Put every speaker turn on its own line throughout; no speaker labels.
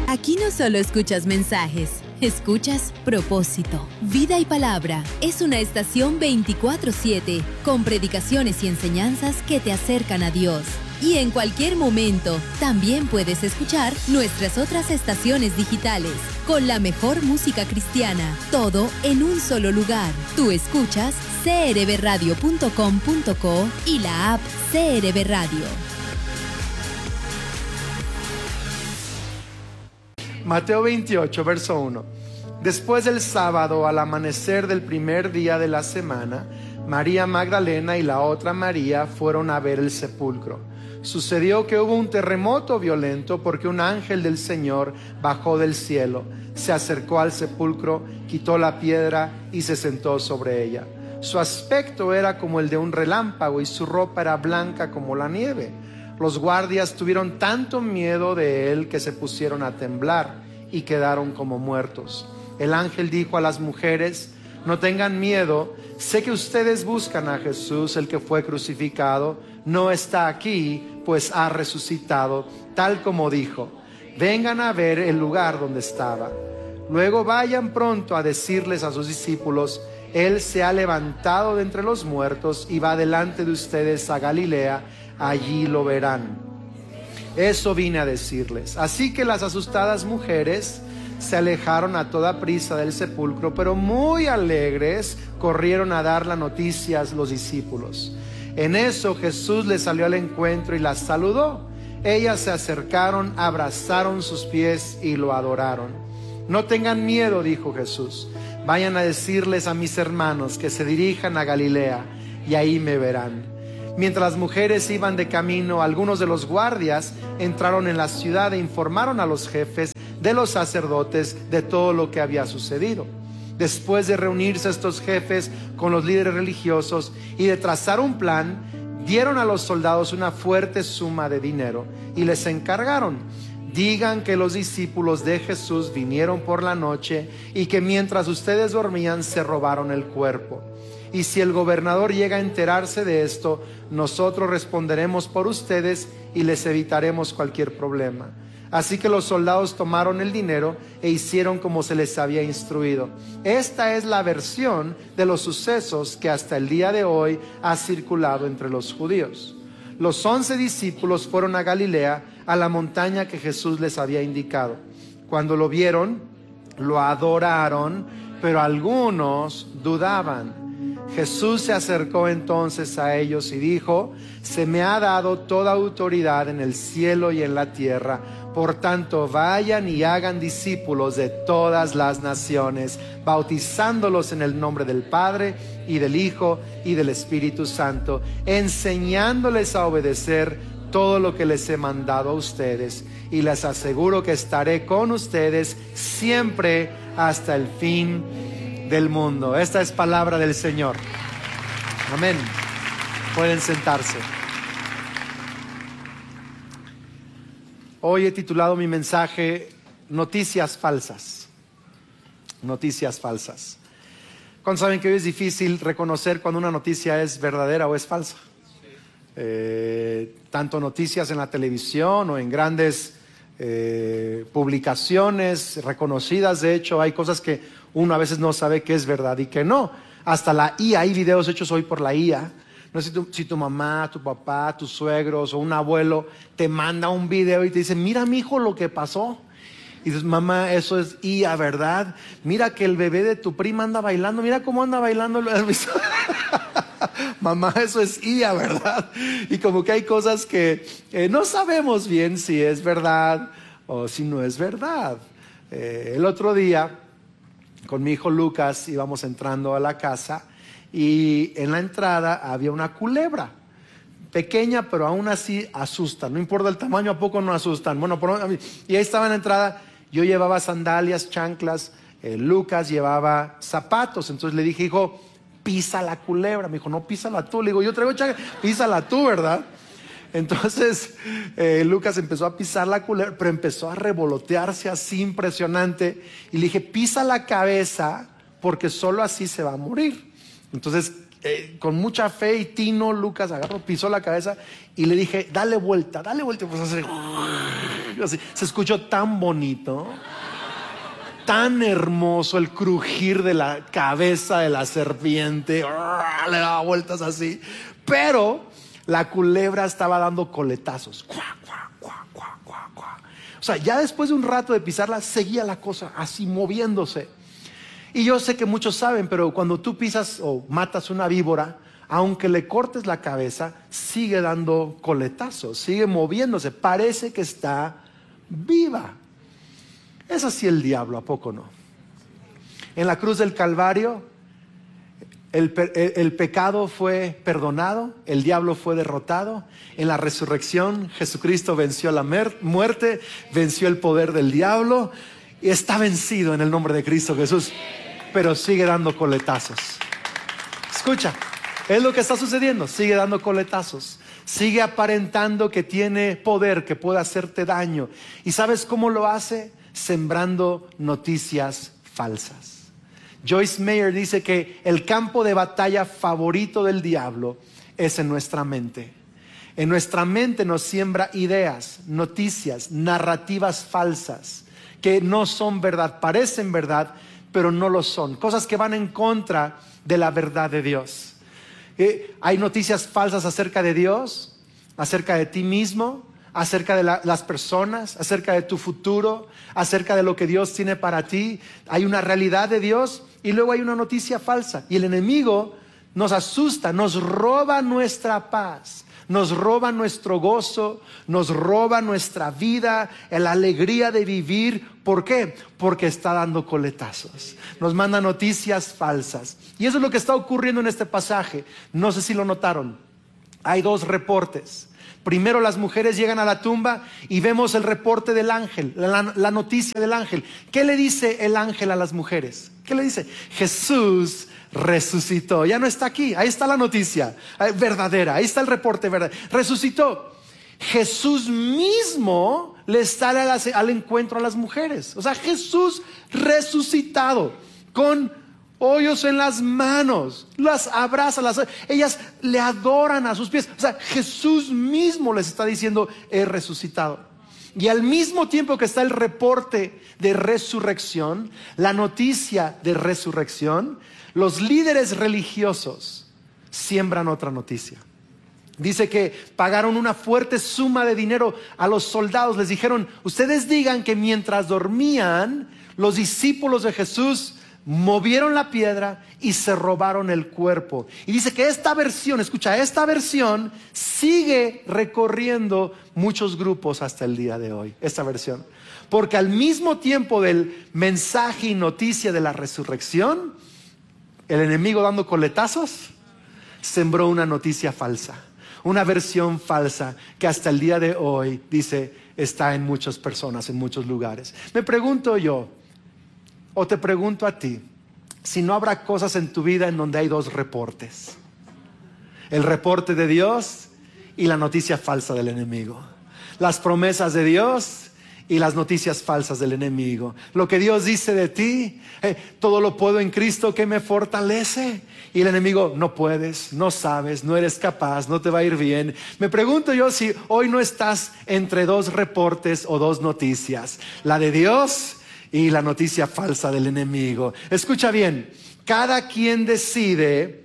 Aquí no solo escuchas mensajes, escuchas propósito. Vida y Palabra es una estación 24/7 con predicaciones y enseñanzas que te acercan a Dios. Y en cualquier momento también puedes escuchar nuestras otras estaciones digitales con la mejor música cristiana, todo en un solo lugar. Tú escuchas crbradio.com.co y la app CRB Radio.
Mateo 28, verso 1. Después del sábado, al amanecer del primer día de la semana, María Magdalena y la otra María fueron a ver el sepulcro. Sucedió que hubo un terremoto violento porque un ángel del Señor bajó del cielo, se acercó al sepulcro, quitó la piedra y se sentó sobre ella. Su aspecto era como el de un relámpago y su ropa era blanca como la nieve. Los guardias tuvieron tanto miedo de él que se pusieron a temblar y quedaron como muertos. El ángel dijo a las mujeres: no tengan miedo, sé que ustedes buscan a Jesús, el que fue crucificado. No está aquí, pues ha resucitado, tal como dijo. Vengan a ver el lugar donde estaba. Luego vayan pronto a decirles a sus discípulos: Él se ha levantado de entre los muertos y va delante de ustedes a Galilea. Allí lo verán. Eso vine a decirles. Así que las asustadas mujeres se alejaron a toda prisa del sepulcro, pero muy alegres corrieron a dar la noticia a los discípulos. En eso Jesús les salió al encuentro y las saludó. Ellas se acercaron, abrazaron sus pies y lo adoraron. No tengan miedo, dijo Jesús. Vayan a decirles a mis hermanos que se dirijan a Galilea y ahí me verán. Mientras las mujeres iban de camino, algunos de los guardias entraron en la ciudad e informaron a los jefes de los sacerdotes de todo lo que había sucedido. Después de reunirse estos jefes con los líderes religiosos y de trazar un plan, dieron a los soldados una fuerte suma de dinero y les encargaron: digan que los discípulos de Jesús vinieron por la noche y que mientras ustedes dormían se robaron el cuerpo. Y si el gobernador llega a enterarse de esto, nosotros responderemos por ustedes y les evitaremos cualquier problema. Así que los soldados tomaron el dinero e hicieron como se les había instruido. Esta es la versión de los sucesos que hasta el día de hoy ha circulado entre los judíos. Los 11 discípulos fueron a Galilea, a la montaña que Jesús les había indicado. Cuando lo vieron, lo adoraron, pero algunos dudaban. Jesús se acercó entonces a ellos y dijo: se me ha dado toda autoridad en el cielo y en la tierra. Por tanto, vayan y hagan discípulos de todas las naciones, bautizándolos en el nombre del Padre y del Hijo y del Espíritu Santo, enseñándoles a obedecer todo lo que les he mandado a ustedes. Y les aseguro que estaré con ustedes siempre hasta el fin del mundo. Esta es palabra del Señor. Amén. Pueden sentarse. Hoy he titulado mi mensaje Noticias falsas. Noticias falsas. ¿Cuántos saben que hoy es difícil reconocer cuando una noticia es verdadera o es falsa? Tanto noticias en la televisión o en grandes publicaciones reconocidas. De hecho, hay cosas que uno a veces no sabe que es verdad y que no. Hasta la IA, hay videos hechos hoy por la IA. No sé si tu mamá, tu papá, tus suegros o un abuelo te manda un video y te dice: mira, mijo, lo que pasó. Y dices: mamá, eso es IA, ¿verdad? Mira que el bebé de tu prima anda bailando. Mira cómo anda bailando. Mamá, eso es IA, ¿verdad? Y como que hay cosas que no sabemos bien si es verdad o si no es verdad. El otro día, con mi hijo Lucas, íbamos entrando a la casa y en la entrada había una culebra. Pequeña, pero aún así asusta. No importa el tamaño, ¿a poco no asustan? Bueno, y ahí estaba en la entrada. Yo llevaba sandalias, chanclas. Lucas llevaba zapatos. Entonces le dije: hijo, pisa la culebra. Me dijo: no, písala tú. Le digo: yo traigo chanclas, písala tú, ¿verdad? Entonces Lucas empezó a pisar la culebra, pero empezó a revolotearse así impresionante. Y le dije: pisa la cabeza, porque solo así se va a morir. Entonces con mucha fe y tino, Lucas agarró, pisó la cabeza y le dije, dale vuelta, pues así, se escuchó tan bonito, tan hermoso el crujir de la cabeza de la serpiente, le daba vueltas así, pero la culebra estaba dando coletazos, o sea, ya después de un rato de pisarla, seguía la cosa así moviéndose. Y yo sé que muchos saben, pero cuando tú pisas o matas una víbora, aunque le cortes la cabeza, sigue dando coletazos, sigue moviéndose, parece que está viva. Es así el diablo, ¿a poco no? En la cruz del Calvario, el pecado fue perdonado, el diablo fue derrotado. En la resurrección, Jesucristo venció la muerte, venció el poder del diablo y está vencido en el nombre de Cristo Jesús. Pero sigue dando coletazos. Escucha, es lo que está sucediendo. Sigue dando coletazos. Sigue aparentando que tiene poder, que puede hacerte daño. ¿Y sabes cómo lo hace? Sembrando noticias falsas. Joyce Meyer dice que el campo de batalla favorito del diablo es en nuestra mente. En nuestra mente nos siembra ideas, noticias, narrativas falsas que no son verdad, parecen verdad, pero no lo son. Cosas que van en contra de la verdad de Dios. Hay noticias falsas acerca de Dios, acerca de ti mismo, acerca de las personas, acerca de tu futuro, acerca de lo que Dios tiene para ti. Hay una realidad de Dios y luego hay una noticia falsa. Y el enemigo nos asusta, nos roba nuestra paz, nos roba nuestro gozo, nos roba nuestra vida, la alegría de vivir. ¿Por qué? Porque está dando coletazos, nos manda noticias falsas. Y eso es lo que está ocurriendo en este pasaje. No sé si lo notaron. Hay dos reportes. Primero las mujeres llegan a la tumba y vemos el reporte del ángel, la noticia del ángel. ¿Qué le dice el ángel a las mujeres? ¿Qué le dice? Jesús resucitó, ya no está aquí. Ahí está la noticia verdadera, ahí está el reporte verdadero. Resucitó. Jesús mismo le sale al encuentro a las mujeres. O sea, Jesús resucitado, con hoyos en las manos, las abraza, ellas le adoran a sus pies. O sea, Jesús mismo les está diciendo, he resucitado. Y al mismo tiempo que está el reporte de resurrección, la noticia de resurrección, los líderes religiosos siembran otra noticia. Dice que pagaron una fuerte suma de dinero a los soldados. Les dijeron, ustedes digan que mientras dormían, los discípulos de Jesús movieron la piedra y se robaron el cuerpo. Y dice que esta versión, escucha, esta versión sigue recorriendo muchos grupos hasta el día de hoy. Esta versión, porque al mismo tiempo del mensaje y noticia de la resurrección, el enemigo dando coletazos sembró una noticia falsa, una versión falsa que hasta el día de hoy, dice, está en muchas personas, en muchos lugares. Me pregunto yo, o te pregunto a ti, si no habrá cosas en tu vida en donde hay dos reportes: el reporte de Dios y la noticia falsa del enemigo, las promesas de Dios y las noticias falsas del enemigo. Lo que Dios dice de ti, todo lo puedo en Cristo que me fortalece. Y el enemigo, no puedes, no sabes, no eres capaz, no te va a ir bien. Me pregunto yo si hoy no estás entre dos reportes o dos noticias: la de Dios y la noticia falsa del enemigo. Escucha bien, cada quien decide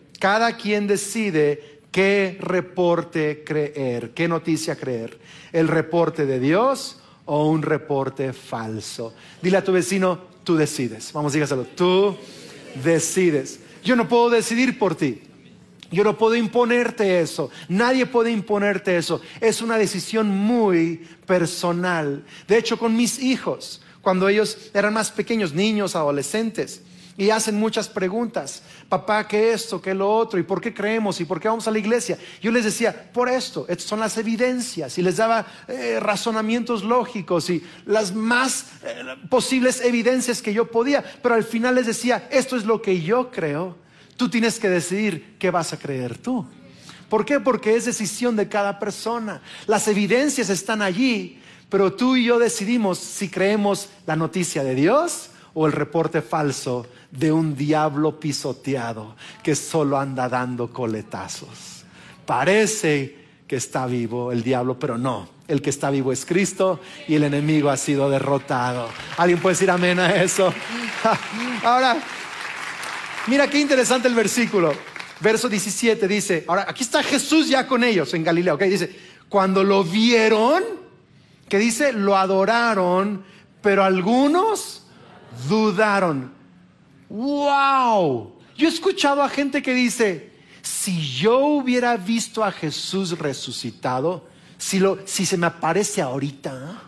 qué reporte creer, qué noticia creer: el reporte de Dios o un reporte falso. Dile a tu vecino, tú decides. Vamos, dígaselo, tú decides. Yo no puedo decidir por ti. Yo no puedo imponerte eso. Nadie puede imponerte eso. Es una decisión muy personal. De hecho, con mis hijos, cuando ellos eran más pequeños, niños, adolescentes, y hacen muchas preguntas: papá, ¿qué esto? ¿Qué lo otro? ¿Y por qué creemos? ¿Y por qué vamos a la iglesia? Yo les decía, por esto, estas son las evidencias, y les daba razonamientos lógicos y las más posibles evidencias que yo podía. Pero al final les decía, esto es lo que yo creo. Tú tienes que decidir qué vas a creer tú. ¿Por qué? Porque es decisión de cada persona. Las evidencias están allí, pero tú y yo decidimos si creemos la noticia de Dios o el reporte falso de un diablo pisoteado que solo anda dando coletazos. Parece que está vivo el diablo, pero no. El que está vivo es Cristo y el enemigo ha sido derrotado. ¿Alguien puede decir amén a eso? Ahora, mira qué interesante el versículo. Verso 17 dice, ahora aquí está Jesús ya con ellos en Galilea, ¿ok? Dice, cuando lo vieron, ¿qué dice? Lo adoraron, pero algunos dudaron. ¡Wow! Yo he escuchado a gente que dice, si yo hubiera visto a Jesús resucitado, si se me aparece ahorita,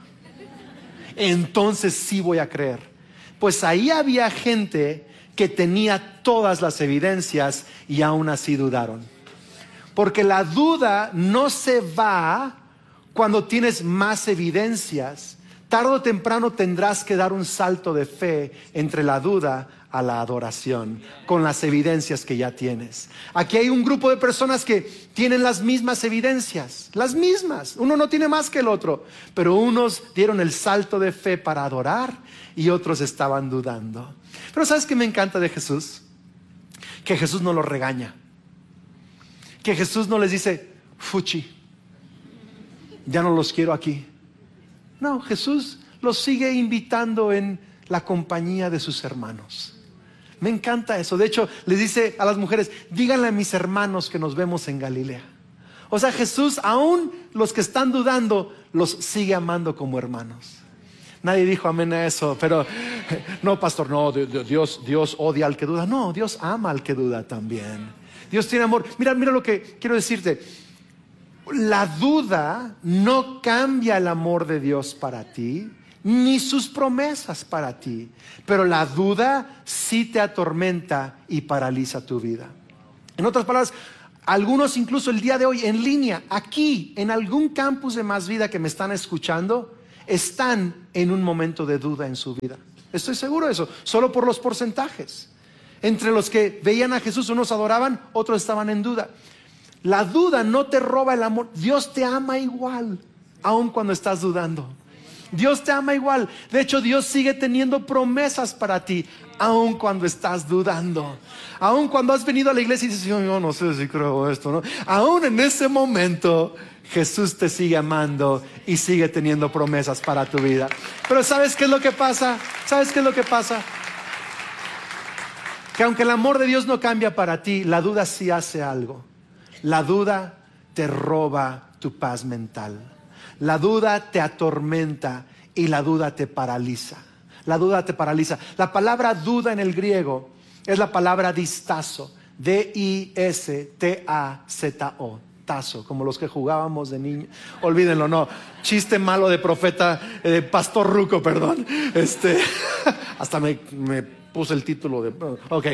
entonces sí voy a creer. Pues ahí había gente que tenía todas las evidencias y aún así dudaron. Porque la duda no se va cuando tienes más evidencias. Tarde o temprano tendrás que dar un salto de fe entre la duda a la adoración, con las evidencias que ya tienes. Aquí hay un grupo de personas que tienen las mismas evidencias, las mismas. Uno no tiene más que el otro, pero unos dieron el salto de fe para adorar y otros estaban dudando. Pero ¿sabes qué me encanta de Jesús? Que Jesús no los regaña, que Jesús no les dice, fuchi, ya no los quiero aquí. No, Jesús los sigue invitando en la compañía de sus hermanos. Me encanta eso. De hecho, les dice a las mujeres, díganle a mis hermanos que nos vemos en Galilea. O sea, Jesús, aún los que están dudando, los sigue amando como hermanos. Nadie dijo amén a eso, pero no, pastor, no, Dios odia al que duda. No, Dios ama al que duda también. Dios tiene amor. Mira lo que quiero decirte. La duda no cambia el amor de Dios para ti, ni sus promesas para ti, pero la duda sí te atormenta y paraliza tu vida. En otras palabras, algunos incluso el día de hoy en línea, aquí en algún campus de Más Vida que me están escuchando, están en un momento de duda en su vida. Estoy seguro de eso, solo por los porcentajes. Entre los que veían a Jesús, unos adoraban, otros estaban en duda. La duda no te roba el amor. Dios te ama igual, aun cuando estás dudando. Dios te ama igual. De hecho, Dios sigue teniendo promesas para ti, aun cuando estás dudando. Aun cuando has venido a la iglesia y dices, yo no sé si creo esto, ¿no? Aun en ese momento, Jesús te sigue amando y sigue teniendo promesas para tu vida. Pero ¿sabes qué es lo que pasa? ¿Sabes qué es lo que pasa? Que aunque el amor de Dios no cambia para ti, la duda sí hace algo. La duda te roba tu paz mental. La duda te atormenta y la duda te paraliza. La duda te paraliza. La palabra duda en el griego es la palabra distazo. D-I-S-T-A-Z-O. Tazo, como los que jugábamos de niño. Olvídenlo, no. Chiste malo de profeta, pastor ruco, perdón. Hasta me puse el título de... Ok.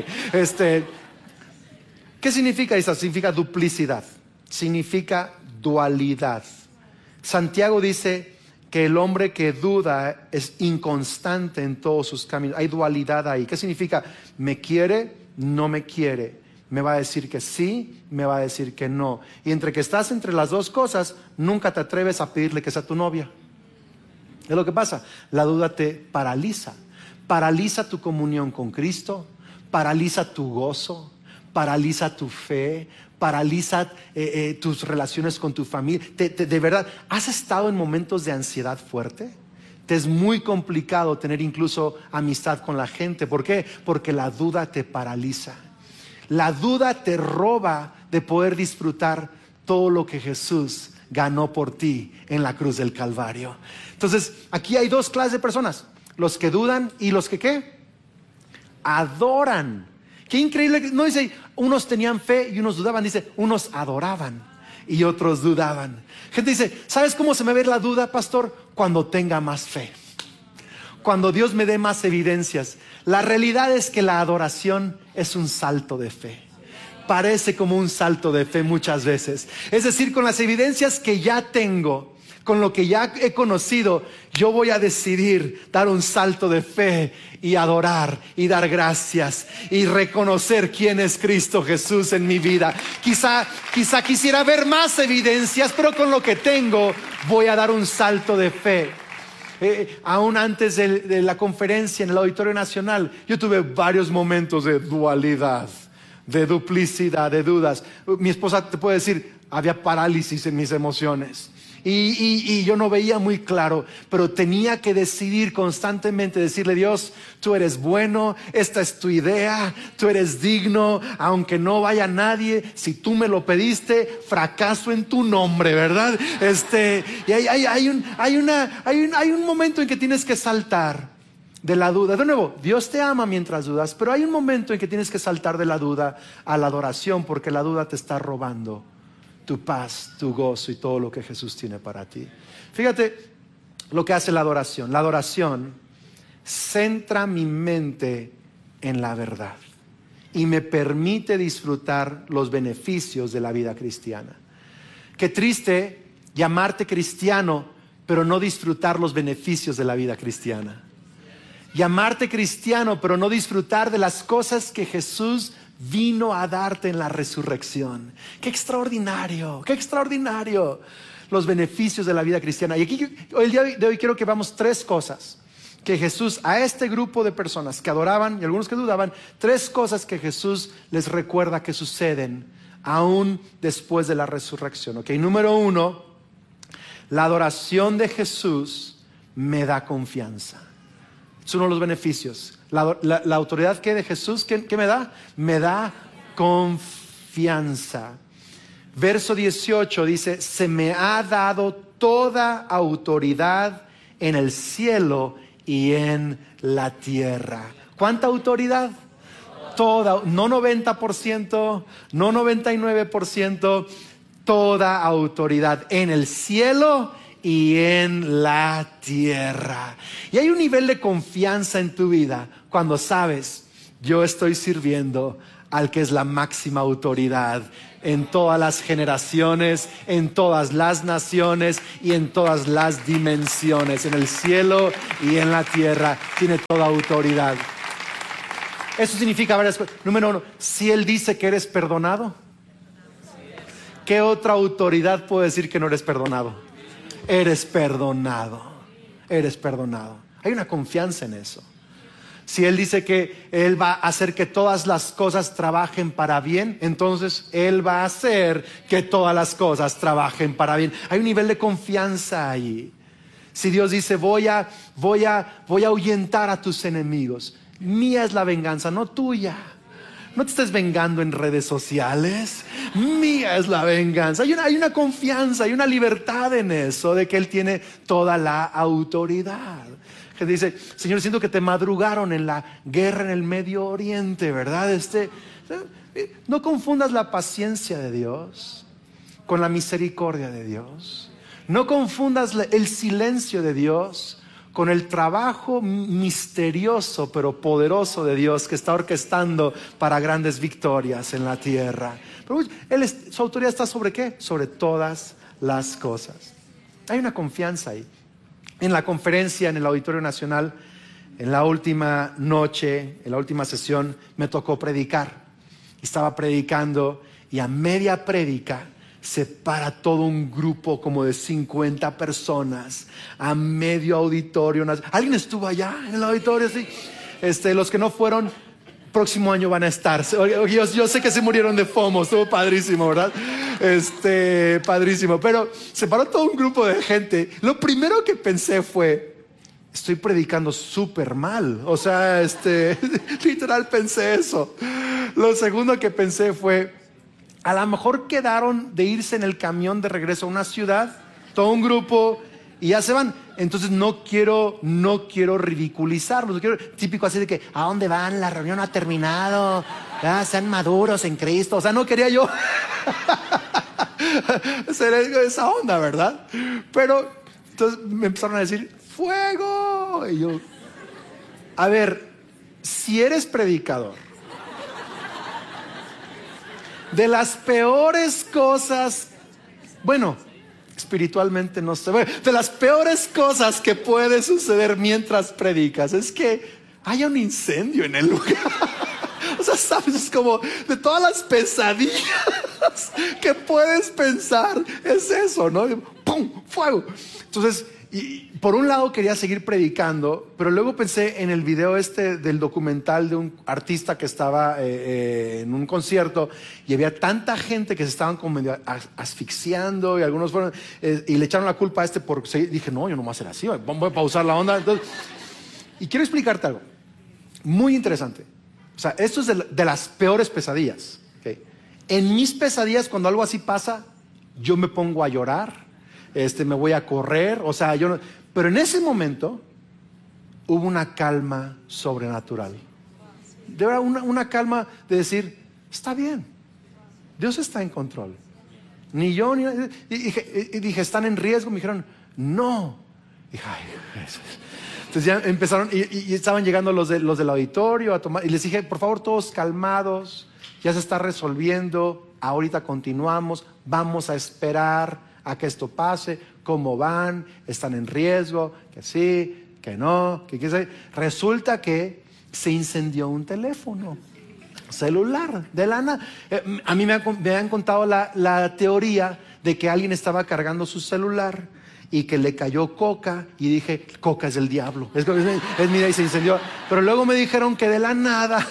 ¿Qué significa eso? Significa duplicidad. Significa dualidad. Santiago dice que el hombre que duda es inconstante en todos sus caminos. Hay dualidad ahí. ¿Qué significa? Me quiere, no me quiere. Me va a decir que sí, me va a decir que no. Y entre que estás entre las dos cosas, nunca te atreves a pedirle que sea tu novia. Es lo que pasa. La duda te paraliza. Paraliza tu comunión con Cristo, paraliza tu gozo, paraliza tu fe, paraliza tus relaciones con tu familia. De verdad, ¿has estado en momentos de ansiedad fuerte? Te es muy complicado tener incluso amistad con la gente. ¿Por qué? Porque la duda te paraliza. La duda te roba de poder disfrutar todo lo que Jesús ganó por ti en la cruz del Calvario. Entonces, aquí hay dos clases de personas: los que dudan y los que ¿qué? Adoran. Qué increíble. No dice unos tenían fe y unos dudaban. Dice unos adoraban y otros dudaban. Gente dice, ¿sabes cómo se me ve la duda, pastor? Cuando tenga más fe, cuando Dios me dé más evidencias. La realidad es que la adoración es un salto de fe. Parece como un salto de fe muchas veces. Es decir, con las evidencias que ya tengo, con lo que ya he conocido, yo voy a decidir dar un salto de fe y adorar y dar gracias y reconocer quién es Cristo Jesús en mi vida. Quizá quisiera ver más evidencias, pero con lo que tengo voy a dar un salto de fe. Aún antes de la conferencia en el Auditorio Nacional, yo tuve varios momentos de dualidad, de duplicidad, de dudas. Mi esposa te puede decir, había parálisis en mis emociones. Y yo no veía muy claro, pero tenía que decidir constantemente, decirle: Dios, tú eres bueno, esta es tu idea, tú eres digno, aunque no vaya nadie, si tú me lo pediste, fracaso en tu nombre, ¿verdad? Y hay un momento en que tienes que saltar de la duda. De nuevo, Dios te ama mientras dudas, pero hay un momento en que tienes que saltar de la duda a la adoración, porque la duda te está robando tu paz, tu gozo y todo lo que Jesús tiene para ti. Fíjate lo que hace la adoración. La adoración centra mi mente en la verdad y me permite disfrutar los beneficios de la vida cristiana. Qué triste llamarte cristiano, pero no disfrutar los beneficios de la vida cristiana. Llamarte cristiano, pero no disfrutar de las cosas que Jesús vino a darte en la resurrección. ¡Qué extraordinario! ¡Qué extraordinario! Los beneficios de la vida cristiana. Y aquí, el día de hoy, quiero que veamos tres cosas que Jesús, a este grupo de personas que adoraban y algunos que dudaban, tres cosas que Jesús les recuerda que suceden aún después de la resurrección. ¿Ok? Número uno, la adoración de Jesús me da confianza. Es uno de los beneficios. La autoridad que de Jesús, ¿qué me da? Me da confianza. Verso 18 dice: se me ha dado toda autoridad en el cielo y en la tierra. ¿Cuánta autoridad? Toda, no 90%, no 99%, toda autoridad en el cielo y en la tierra. Y hay un nivel de confianza en tu vida cuando sabes: yo estoy sirviendo al que es la máxima autoridad en todas las generaciones, en todas las naciones y en todas las dimensiones, en el cielo y en la tierra. Tiene toda autoridad. Eso significa varias cosas. Número uno, si Él dice que eres perdonado, ¿qué otra autoridad puede decir que no eres perdonado? Eres perdonado, eres perdonado. Hay una confianza en eso. Si Él dice que Él va a hacer que todas las cosas trabajen para bien, entonces Él va a hacer que todas las cosas trabajen para bien. Hay un nivel de confianza ahí. Si Dios dice: voy a ahuyentar a tus enemigos, mía es la venganza, no tuya. No te estés vengando en redes sociales. Mía es la venganza. Hay una confianza, hay una libertad en eso, de que Él tiene toda la autoridad. Que dice: Señor, siento que te madrugaron en la guerra en el Medio Oriente, ¿verdad? No confundas la paciencia de Dios con la misericordia de Dios. No confundas el silencio de Dios con el trabajo misterioso pero poderoso de Dios, que está orquestando para grandes victorias en la tierra. Pero su autoridad está ¿sobre qué? Sobre todas las cosas. Hay una confianza ahí. En la conferencia en el Auditorio Nacional, en la última noche, en la última sesión, me tocó predicar. Estaba predicando y a media prédica se para todo un grupo como de 50 personas a medio auditorio. ¿Alguien estuvo allá en el auditorio? Sí. Los que no fueron, próximo año van a estar. Yo sé que se murieron de FOMO. Estuvo padrísimo, ¿verdad? Padrísimo. Pero se paró todo un grupo de gente. Lo primero que pensé fue: estoy predicando súper mal. O sea, literal pensé eso. Lo segundo que pensé fue: a lo mejor quedaron de irse en el camión de regreso a una ciudad, todo un grupo, y ya se van. Entonces no quiero ridiculizarlos. Típico así de que: ¿a dónde van? La reunión no ha terminado. Ya, sean maduros en Cristo. O sea, no quería yo hacer esa onda, ¿verdad? Pero entonces me empezaron a decir: ¡fuego! Y yo: a ver, si eres predicador, de las peores cosas, bueno, espiritualmente no sé, de las peores cosas que puede suceder mientras predicas es que haya un incendio en el lugar. O sea, sabes, es como de todas las pesadillas que puedes pensar, es eso, ¿no? ¡Pum! ¡Fuego! Entonces Y por un lado quería seguir predicando, pero luego pensé en el video del documental de un artista que estaba en un concierto y había tanta gente que se estaban como medio asfixiando y algunos fueron y le echaron la culpa a por seguir. Dije, no, yo no voy a hacer así, voy a pausar la onda. Entonces, y quiero explicarte algo muy interesante. O sea, esto es de las peores pesadillas, ¿okay? En mis pesadillas, cuando algo así pasa, yo me pongo a llorar. Me voy a correr, o sea, pero en ese momento hubo una calma sobrenatural. De verdad, una calma de decir, está bien, Dios está en control. Ni yo, ni nadie. Y dije, ¿están en riesgo? Me dijeron, no. Dije, ay, Jesús. Entonces ya empezaron, y estaban llegando los del auditorio a tomar, y les dije, por favor, todos calmados, ya se está resolviendo, ahorita continuamos, vamos a esperar a que esto pase. ¿Cómo van? ¿Están en riesgo? Que sí, que no, que qué sé. Resulta que se incendió un teléfono celular de lana. A mí me han contado la teoría de que alguien estaba cargando su celular y que le cayó coca, y dije, coca es del diablo, es mira, y se incendió. Pero luego me dijeron que de la nada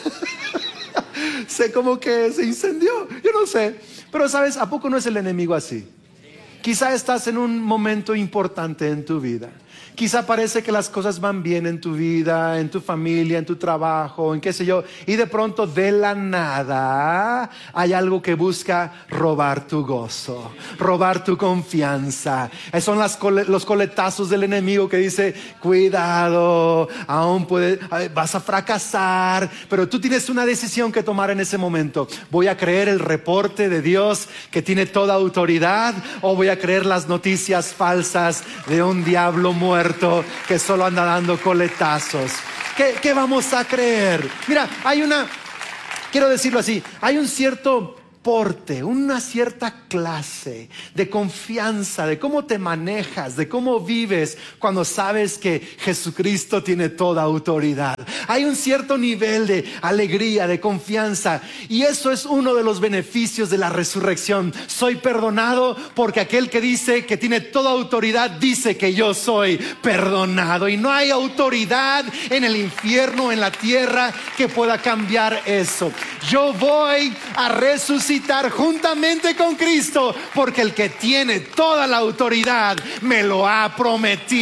sé como que se incendió, yo no sé. Pero sabes, ¿a poco no es el enemigo así? Quizá estás en un momento importante en tu vida. Quizá parece que las cosas van bien en tu vida, en tu familia, en tu trabajo, en qué sé yo. Y de pronto, de la nada, hay algo que busca robar tu gozo, robar tu confianza. Son los coletazos del enemigo que dice, cuidado, aún vas a fracasar. Pero tú tienes una decisión que tomar en ese momento. ¿Voy a creer el reporte de Dios que tiene toda autoridad? ¿O voy a creer las noticias falsas de un diablo muerto que solo anda dando coletazos? ¿Qué vamos a creer? Mira, quiero decirlo así, hay un cierto porte, una cierta clase de confianza, de cómo te manejas, de cómo vives cuando sabes que Jesucristo tiene toda autoridad. Hay un cierto nivel de alegría, de confianza, y eso es uno de los beneficios de la resurrección. Soy perdonado porque aquel que dice que tiene toda autoridad dice que yo soy perdonado, y no hay autoridad en el infierno, en la tierra, que pueda cambiar eso. Yo voy a resucitar juntamente con Cristo, porque el que tiene toda la autoridad me lo ha prometido.